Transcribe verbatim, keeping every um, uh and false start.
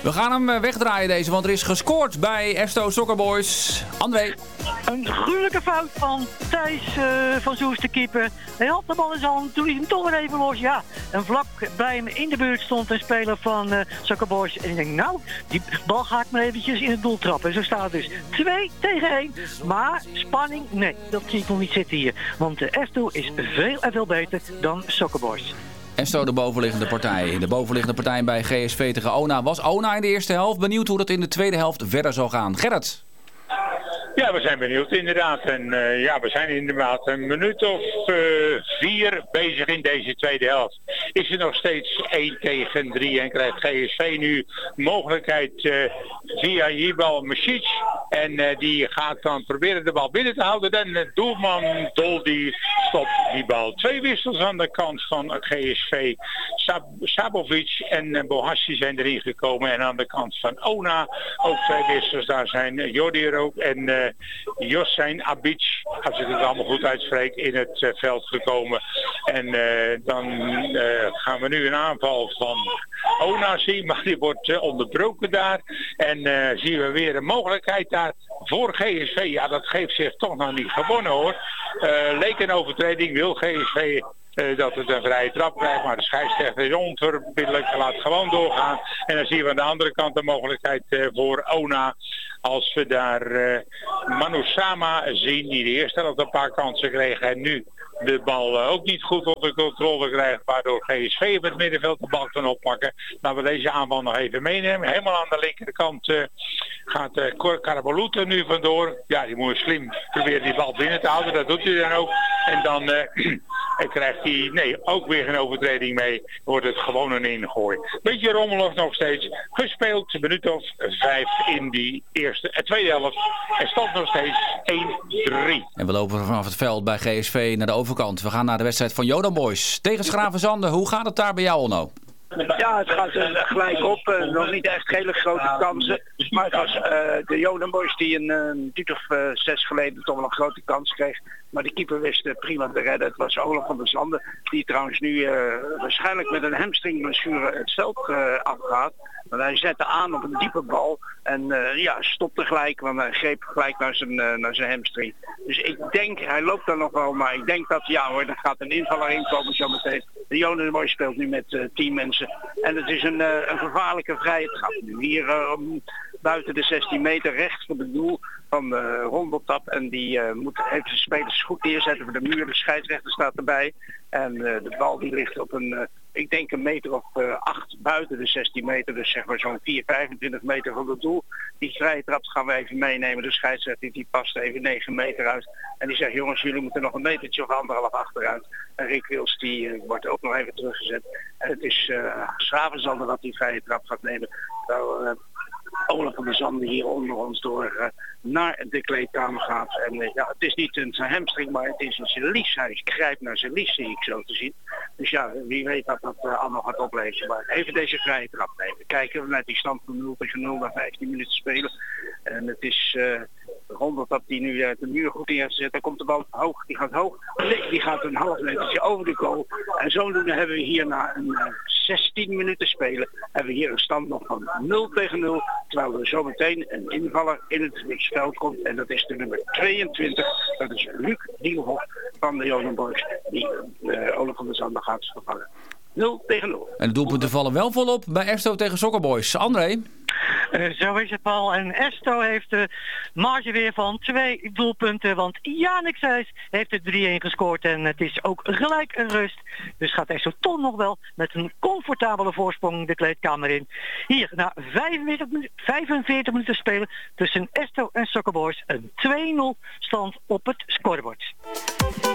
We gaan hem wegdraaien deze, want er is gescoord bij Esto Soccer Boys. André. Een gruwelijke fout van Thijs uh, van Soest, de keeper. Hij had de bal in zijn hand, toen liet hem toch weer even los. Ja, en vlak bij hem in de buurt stond een speler van uh, Soccer Boys. En ik denk, nou, die bal ga ik maar eventjes in het doel trappen. En zo staat het dus twee tegen één. Maar spanning, nee, dat zie ik nog niet zitten hier. Want de Esto is veel en veel beter dan Soccer Boys. Esto de bovenliggende partij. De bovenliggende partij bij G S V tegen Ona was Ona in de eerste helft. Benieuwd hoe dat in de tweede helft verder zal gaan. Gerrit. Ja, we zijn benieuwd inderdaad. En uh, ja, we zijn inderdaad een minuut of uh, vier bezig in deze tweede helft. Is er nog steeds één tegen drie en krijgt G S V nu mogelijkheid uh, via Jibal Masic. En uh, die gaat dan proberen de bal binnen te houden. En de doelman Doldy stopt die bal. Twee wissels aan de kant van G S V. Sab- Sabovic en uh, Bohassi zijn erin gekomen. En aan de kant van Ona ook twee wissels. Daar zijn uh, Jordi er ook en uh, Jossein Abic, als ik het allemaal goed uitspreek, in het uh, veld gekomen. En uh, dan uh, gaan we nu een aanval van Ona zien, maar die wordt uh, onderbroken daar. En uh, zien we weer een mogelijkheid daar voor G S V. Ja, dat geeft zich toch nog niet gewonnen hoor. Uh, leek een overtreding, wil G S V... Uh, dat het een vrije trap krijgt, maar de scheidsrechter is onverbiddelijk, laat gewoon doorgaan. En dan zien we aan de andere kant de mogelijkheid uh, voor Ona. Als we daar uh, Manu Sama zien, die de eerste helft een paar kansen kreeg en nu de bal uh, ook niet goed onder controle krijgt, waardoor G S V op het middenveld de bal kan oppakken. Laten we deze aanval nog even meenemen. Helemaal aan de linkerkant uh, gaat uh, Cor Carabalute nu vandoor. Ja, die moet slim proberen die bal binnen te houden, dat doet hij dan ook. En dan uh, en krijgt hij, nee, ook weer geen overtreding mee. Wordt het gewoon een ingooi. Beetje rommelig nog steeds. Gespeeld, een minuut of vijf in die eerste en tweede helft. En stand nog steeds één drie. En we lopen vanaf het veld bij G S V naar de overkant. We gaan naar de wedstrijd van Jodan Boys tegen Schravenzande. Hoe gaat het daar bij jou, Onno? Ja, het gaat uh, gelijk op. Uh, nog niet echt hele grote kansen. Maar het was uh, de Jodan Boys die een, een minuut of uh, zes geleden toch wel een grote kans kreeg. Maar de keeper wist uh, prima te redden. Het was Olaf van der Zanden. Die trouwens nu uh, waarschijnlijk met een hamstringblessure het veld uh, afgaat. Want hij zette aan op een diepe bal. En uh, ja, stopte gelijk. Want hij greep gelijk naar zijn, uh, naar zijn hamstring. Dus ik denk, hij loopt daar nog wel. Maar ik denk dat, ja hoor, er gaat een invaller in komen zo meteen. De Jodan Boys speelt nu met uh, tien mensen. En het is een, uh, een gevaarlijke vrije trap nu. Hier uh, um, buiten de zestien meter recht voor het doel van de rondeltap. En die uh, moet even de spelers goed neerzetten voor de muur. De scheidsrechter staat erbij. En uh, de bal die ligt op een, uh, ik denk een meter of uh, acht buiten de zestien meter. Dus zeg maar zo'n vier, vijfentwintig meter van het doel. Die vrije trap gaan we even meenemen. De scheidsrechter die past even negen meter uit. En die zegt, jongens, jullie moeten nog een metertje of anderhalf achteruit. En Rick Wils die uh, wordt ook nog even teruggezet. En het is uh, Schravenzande dat die vrije trap gaat nemen. Terwijl uh, Olaf van der Zanden hier onder ons door uh, naar de kleedkamer gaat. En uh, ja, het is niet een zijn hamstring, maar het is een zijn lies. Hij grijpt naar zijn lies, zie ik zo te zien. Dus ja, wie weet dat dat uh, allemaal gaat opleveren. Maar even deze vrije trap nemen. Kijken we naar die stand van nul tegen nul na vijftien minuten spelen. En het is uh, Rondelt dat die nu uh, de muur goed in heeft gezet. Dan komt de bal hoog, die gaat hoog. Nee, die gaat een half metertje over de goal. En zodoende hebben we hier na een uh, zestien minuten spelen, hebben we hier een stand nog van nul tegen nul. Terwijl er zometeen een invaller in het spel komt. En dat is de nummer tweeëntwintig. Dat is Luc Dielhoff van de Jodan Boys. Die uh, Olaf van der Zanden gaat vervangen. nul tegen nul. En de doelpunten vallen wel volop bij Esto tegen Soccer Boys. André? Uh, zo is het, Paul. En Esto heeft de marge weer van twee doelpunten. Want Janik Seys heeft er drie-een gescoord. En het is ook gelijk een rust. Dus gaat Esto toch nog wel met een comfortabele voorsprong de kleedkamer in. Hier, na vijfenveertig minuten spelen tussen Esto en Soccer Boys. Een twee nul stand op het scorebord.